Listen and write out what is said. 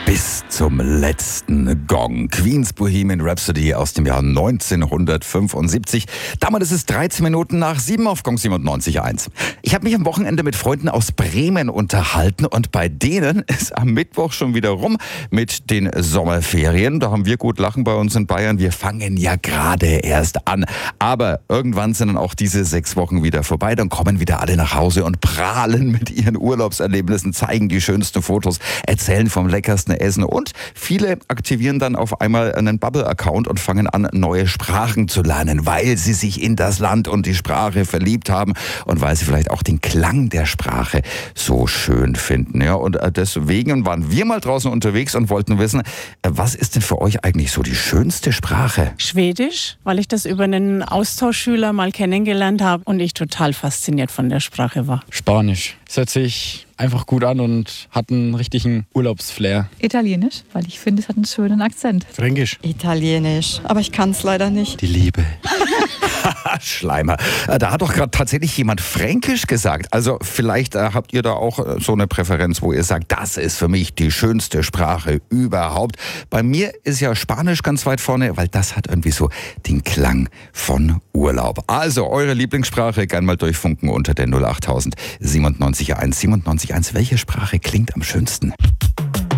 Bis zum letzten Gong. Queen's Bohemian Rhapsody aus dem Jahr 1975. Damals ist es 13 Minuten nach 7 auf Gong 97.1. Ich habe mich am Wochenende mit Freunden aus Bremen unterhalten und bei denen ist am Mittwoch schon wieder rum mit den Sommerferien. Da haben wir gut lachen bei uns in Bayern. Wir fangen ja gerade erst an. Aber irgendwann sind dann auch diese 6 Wochen wieder vorbei. Dann kommen wieder alle nach Hause und prahlen mit ihren Urlaubserlebnissen, zeigen die schönsten Fotos, erzählen vom leckersten Essen und viele aktivieren dann auf einmal einen Bubble-Account und fangen an, neue Sprachen zu lernen, weil sie sich in das Land und die Sprache verliebt haben und weil sie vielleicht auch den Klang der Sprache so schön finden. Ja, und deswegen waren wir mal draußen unterwegs und wollten wissen, was ist denn für euch eigentlich so die schönste Sprache? Schwedisch, weil ich das über einen Austauschschüler mal kennengelernt habe und ich total fasziniert von der Sprache war. Spanisch. Es hört sich einfach gut an und hat einen richtigen Urlaubsflair. Italienisch, weil ich finde, es hat einen schönen Akzent. Fränkisch. Italienisch, aber ich kann es leider nicht. Die Liebe. Schleimer. Da hat doch gerade tatsächlich jemand Fränkisch gesagt. Also vielleicht habt ihr da auch so eine Präferenz, wo ihr sagt, das ist für mich die schönste Sprache überhaupt. Bei mir ist ja Spanisch ganz weit vorne, weil das hat irgendwie so den Klang von Urlaub. Also eure Lieblingssprache, gern mal durchfunken unter der 08000 97.1. 97.1. Welche Sprache klingt am schönsten?